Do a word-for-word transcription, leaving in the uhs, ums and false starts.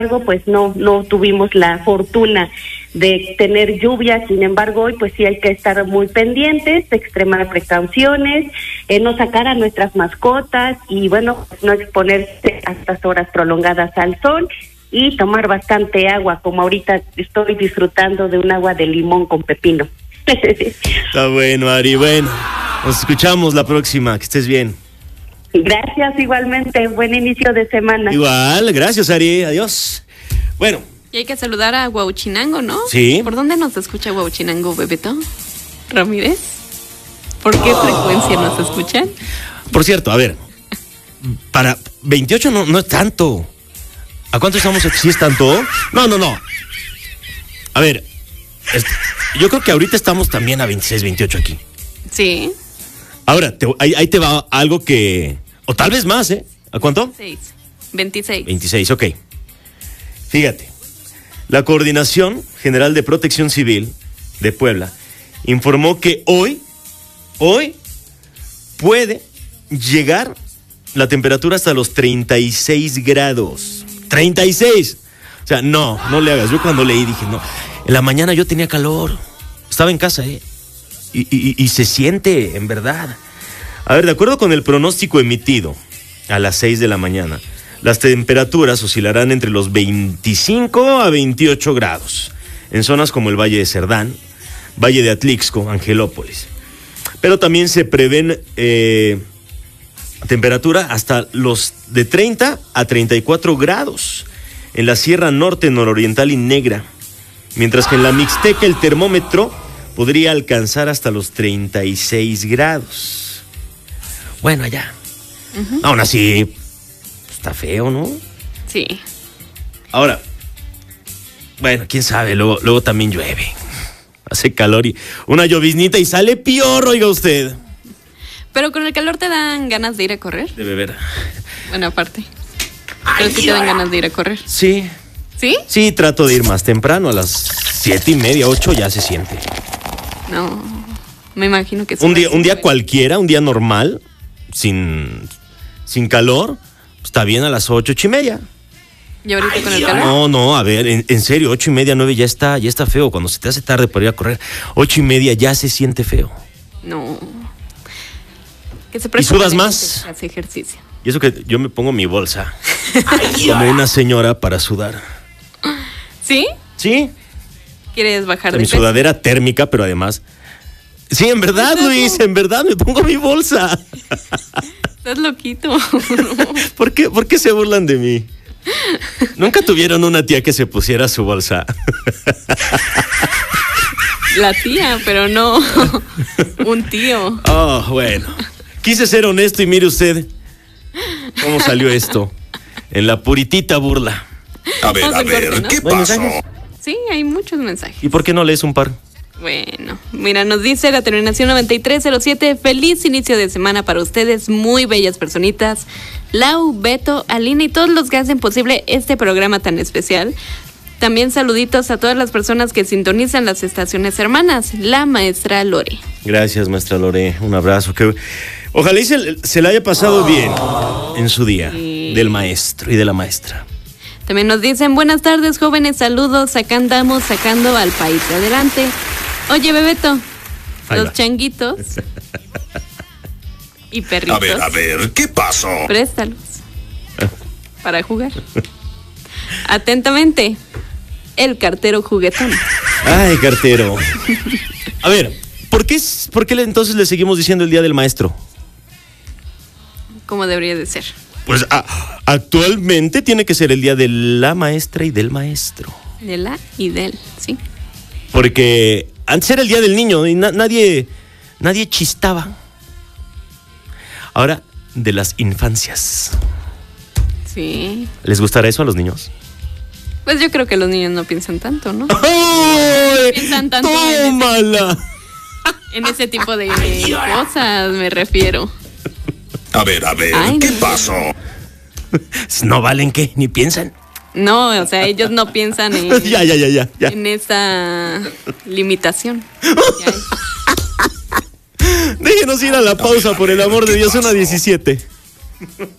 pues no no tuvimos la fortuna de tener lluvia. Sin embargo, hoy pues sí hay que estar muy pendientes, extremar precauciones, eh, no sacar a nuestras mascotas y bueno, no exponerse a estas horas prolongadas al sol y tomar bastante agua, como ahorita estoy disfrutando de un agua de limón con pepino. Está bueno, Ari. Bueno, nos escuchamos la próxima. Que estés bien. Gracias, igualmente. Buen inicio de semana. Igual, gracias, Ari. Adiós. Bueno. Y hay que saludar a Huauchinango, ¿no? Sí. ¿Por dónde nos escucha Huauchinango, Bebeto? ¿Ramírez? ¿Por qué frecuencia nos escuchan? Por cierto, a ver, para veintiocho no, no es tanto. ¿A cuánto estamos? ¿Sí es tanto? No, no, no. A ver, es, yo creo que ahorita estamos también a veintiséis, veintiocho aquí. Sí. Ahora, te, ahí, ahí te va algo que... O tal vez más, ¿eh? ¿A cuánto? veintiséis. veintiséis. veintiséis, ok. Fíjate, la Coordinación General de Protección Civil de Puebla informó que hoy, hoy, puede llegar la temperatura hasta los treinta y seis grados. ¡treinta y seis! O sea, no, no le hagas. Yo cuando leí dije, no. En la mañana yo tenía calor. Estaba en casa, ¿eh? Y, y, y se siente, en verdad. A ver, de acuerdo con el pronóstico emitido a las seis de la mañana, las temperaturas oscilarán entre los veinticinco a veintiocho grados en zonas como el Valle de Cerdán, Valle de Atlixco, Angelópolis. Pero también se prevén eh, temperatura hasta los de treinta a treinta y cuatro grados en la Sierra Norte, Nororiental y Negra, mientras que en la Mixteca el termómetro podría alcanzar hasta los treinta y seis grados. Bueno, allá. Uh-huh. Aún así, está feo, ¿no? Sí. Ahora, bueno, quién sabe, luego, luego también llueve. Hace calor y una lloviznita y sale peor, oiga usted. Pero con el calor te dan ganas de ir a correr. De beber. Bueno, aparte. Pero sí te dan ganas de ir a correr. Sí. ¿Sí? Sí, trato de ir más temprano, a las siete y media, ocho ya se siente. No, me imagino que sí. Un día, un día cualquiera, un día normal, sin, sin calor, está bien a las ocho, ocho y media. ¿Y ahorita Ay, con el calor? No, no, a ver, en, en serio, ocho y media, nueve ya está, ya está feo. Cuando se te hace tarde para ir a correr, ocho y media ya se siente feo. No. Que se ¿Y sudas más? Hace ejercicio. Y eso que yo me pongo mi bolsa, Ay, como una señora para sudar. ¿Sí? Sí. ¿Quieres bajar o sea, de mi peso? Sudadera térmica, pero además... Sí, en verdad, Luis, en verdad, me pongo mi bolsa. Estás loquito. ¿Por qué, ¿Por qué se burlan de mí? ¿Nunca tuvieron una tía que se pusiera su bolsa? La tía, pero no un tío. Oh, bueno. Quise ser honesto y mire usted cómo salió esto. En la puritita burla. A ver, a ver, corte, ¿no? ¿Qué pasó? Sí, hay muchos mensajes. ¿Y por qué no lees un par? Bueno, mira, nos dice la terminación noventa y tres cero siete. Feliz inicio de semana para ustedes, muy bellas personitas. Lau, Beto, Alina y todos los que hacen posible este programa tan especial. También saluditos a todas las personas que sintonizan las estaciones hermanas. La maestra Lore. Gracias, maestra Lore. Un abrazo. Que... Ojalá y se, se le haya pasado bien en su día, sí, del maestro y de la maestra. También nos dicen, buenas tardes, jóvenes, saludos. Acá andamos sacando al país adelante. Oye, Bebeto, Ahí los va. changuitos y perritos. A ver, a ver, ¿qué pasó? Préstalos para jugar. Atentamente, el cartero juguetón. Ay, cartero. A ver, ¿por qué, por qué entonces le seguimos diciendo el Día del Maestro? Como debería de ser. Pues a, actualmente tiene que ser el Día de la Maestra y del Maestro. De la y del, sí. Porque antes era el Día del Niño y na, nadie, nadie chistaba. Ahora, de las infancias. Sí. ¿Les gustará eso a los niños? Pues yo creo que los niños no piensan tanto, ¿no? ¡Ay! No piensan tanto ¡Tómala! En ese, en ese tipo de cosas me refiero. A ver, a ver, Ay, ¿qué no. pasó? ¿No valen qué? ¿Ni piensan? No, o sea, ellos no piensan en, ya, ya, ya, ya, ya. en esa limitación. Déjenos ir a la pausa, por el amor de Dios, una diecisiete.